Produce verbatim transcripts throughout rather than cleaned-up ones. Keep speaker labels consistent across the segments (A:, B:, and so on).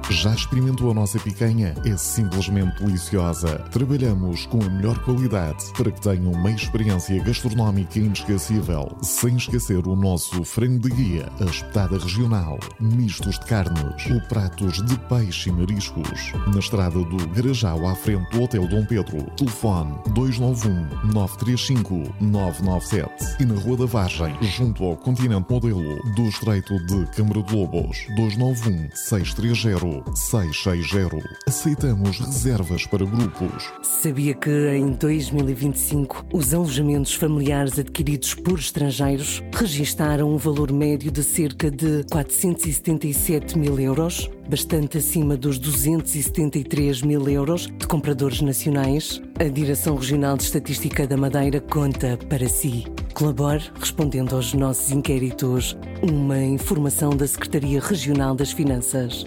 A: Já experimentou a nossa picanha? É simplesmente deliciosa. Trabalhamos com a melhor qualidade para que tenham uma experiência gastronómica inesquecível. Sem esquecer o nosso frango de guia, a espetada regional, mistos de carnes ou pratos de peixe e mariscos. Na estrada do Garajal, à frente do Hotel Dom Pedro. Telefone dois nove um, nove três cinco, nove nove sete. E na Rua da Vargem, junto ao Continente Modelo do Estreito de Câmara de Lobos. dois nove um, seis três zero, seis seis zero. Aceitamos reservas para grupos.
B: Sabia que em dois mil e vinte e cinco os alojamentos familiares adquiridos por estrangeiros registaram um valor médio de cerca de quatrocentos e setenta e sete mil euros, bastante acima dos duzentos e setenta e três mil euros de compradores nacionais? A Direção Regional de Estatística da Madeira conta para si. Colabore respondendo aos nossos inquéritos. Uma informação da Secretaria Regional das Finanças.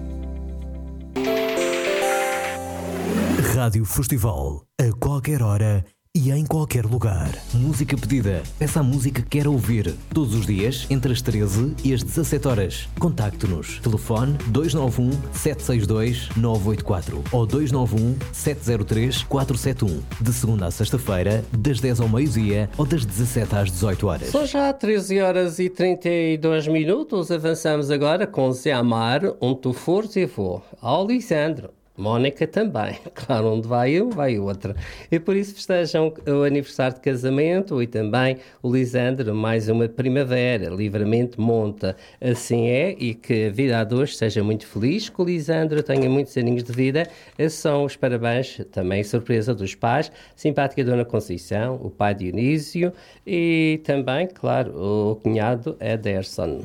C: Rádio Festival, a qualquer hora e em qualquer lugar. Música pedida. Peça a música que quer ouvir. Todos os dias, entre as treze e as dezassete horas. Contacte-nos. Telefone dois nove um, sete seis dois, nove oito quatro ou dois nove um, sete zero três, quatro sete um. De segunda a sexta-feira, das dez ao meio-dia ou das dezassete às dezoito horas.
D: São já treze horas e trinta e dois minutos. Avançamos agora com Zé Amaro, onde tu fores eu vou. Ao Lisandro. Mónica também, claro, onde vai um, vai outra. E por isso festejam o aniversário de casamento e também o Lisandro, mais uma primavera, livremente monta. Assim é, e que a vida a dois seja muito feliz, que o Lisandro tenha muitos aninhos de vida. Esses são os parabéns, também surpresa dos pais, simpática Dona Conceição, o pai Dionísio e também, claro, o cunhado Ederson.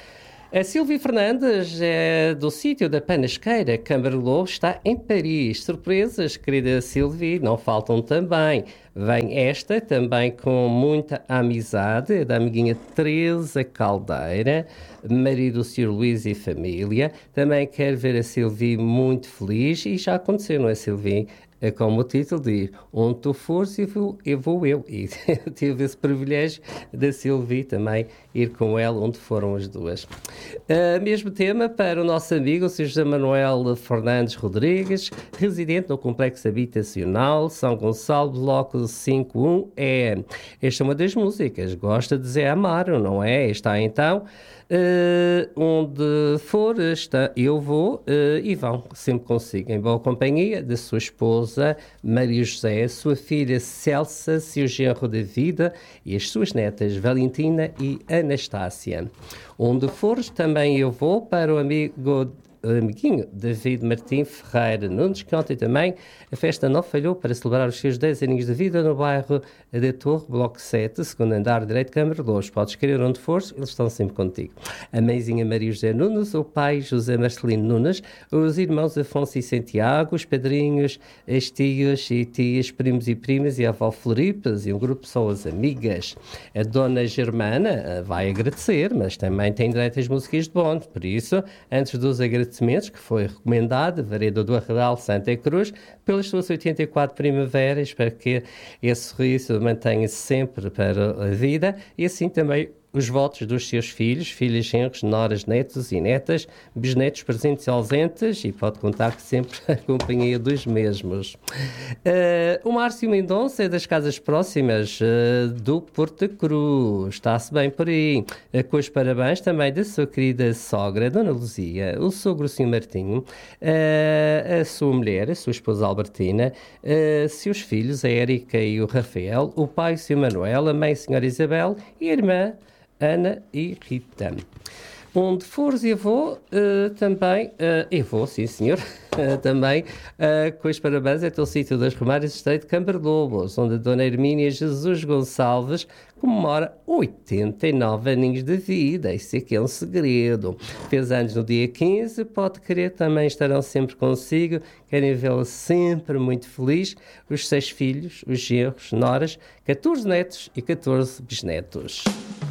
D: A Silvia Fernandes é do sítio da Panasqueira, Câmara Lobo, está em Paris. Surpresas, querida Silvia, não faltam também. Vem esta também com muita amizade, da amiguinha Teresa Caldeira, marido do senhor Luís e família. Também quero ver a Silvia muito feliz e já aconteceu, não é, Silvia? É como o título diz, onde tu fores eu vou eu. Vou eu. E tive esse privilégio da Silvia também ir com ela onde foram as duas. Uh, mesmo tema para o nosso amigo, o senhor José Manuel Fernandes Rodrigues, residente no Complexo Habitacional São Gonçalo, Bloco cinquenta e um E. Esta é uma das músicas, gosta de Zé Amaro, não é? Está então... Uh, onde for, está, eu vou uh, e vão sempre consigo, em boa companhia da sua esposa Maria José, sua filha Celsa, seu genro da vida e as suas netas Valentina e Anastácia. Onde fores, também eu vou para o amigo amiguinho David Martim Ferreira Nunes, que ontem também a festa não falhou para celebrar os seus dez aninhos de vida no bairro da Torre, Bloco sete, segundo andar, direito Câmara de Lobos. Podes escrever onde fores, eles estão sempre contigo. A mãezinha Maria José Nunes, o pai José Marcelino Nunes, os irmãos Afonso e Santiago, os padrinhos, as tias e tias, primos e primas e a avó Floripes e um grupo de pessoas amigas. A dona Germana vai agradecer, mas também tem direito às músicas de bonde, por isso, antes dos agradecimentos, que foi recomendado, Vareda do Arredal, Santa Cruz, pelas suas oitenta e quatro primaveras, para que esse sorriso mantenha-se sempre para a vida, e assim também os votos dos seus filhos, filhas, genros, noras, netos e netas, bisnetos presentes e ausentes, e pode contar sempre a companhia dos mesmos. Uh, o Márcio Mendonça é das casas próximas uh, do Porto Cruz, está-se bem por aí. Uh, com os parabéns também da sua querida sogra, Dona Luzia, o sogro senhor Martinho, uh, a sua mulher, a sua esposa Albertina, uh, seus filhos, a Érica e o Rafael, o pai, o senhor Manuel, a mãe, a senhora Isabel e a irmã, Ana e Rita. Onde fores eu vou, uh, também, uh, eu vou, sim senhor, uh, também, uh, com os parabéns é o sítio das Romárias, Estreito de Câmara de Lobos, onde a Dona Hermínia Jesus Gonçalves comemora oitenta e nove aninhos de vida, isso é que é um segredo. Fez anos no dia quinze, pode querer, também estarão sempre consigo, querem vê-la sempre muito feliz, os seis filhos, os genros, noras, catorze netos e catorze bisnetos.